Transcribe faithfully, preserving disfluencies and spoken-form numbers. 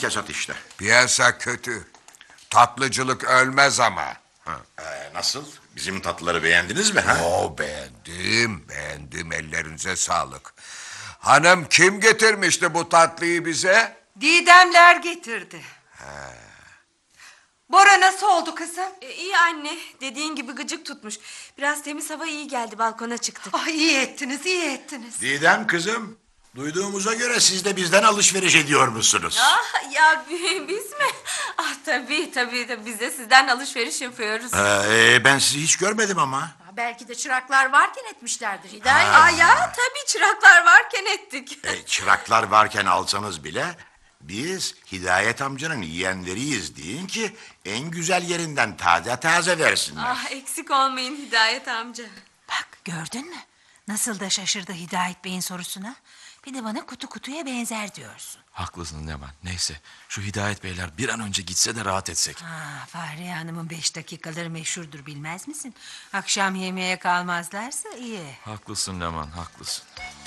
kesat işte. Piyasa kötü. Tatlıcılık ölmez ama. Ha, ee, nasıl? Bizim tatlıları beğendiniz mi? Ha? Oo, beğendim, beğendim. Ellerinize sağlık. Hanım, kim getirmişti bu tatlıyı bize? Didemler getirdi. Bora nasıl oldu kızım? E, iyi anne. Dediğin gibi gıcık tutmuş. Biraz temiz hava iyi geldi. Balkona çıktık. Ah, iyi ettiniz, iyi ettiniz. Didem kızım, duyduğumuza göre siz de bizden alışveriş ediyor musunuz? Ah, ya biz mi? Ah tabii tabii. tabii. Biz de sizden alışveriş yapıyoruz. Ee, ben sizi hiç görmedim ama. Belki de çıraklar varken etmişlerdir Hidayet. Aa, ya tabii çıraklar varken ettik. E, çıraklar varken alsanız bile biz Hidayet amcanın yeğenleriyiz deyin ki en güzel yerinden taze taze versinler. Ah, eksik olmayın Hidayet amca. Bak gördün mü? Nasıl da şaşırdı Hidayet Bey'in sorusuna. Bir de bana kutu kutuya benzer diyorsun. Haklısın Leman. Neyse şu Hidayet Beyler bir an önce gitse de rahat etsek. Ha, Fahriye Hanım'ın beş dakikaları meşhurdur bilmez misin? Akşam yemeğe kalmazlarsa iyi. Haklısın Leman, haklısın.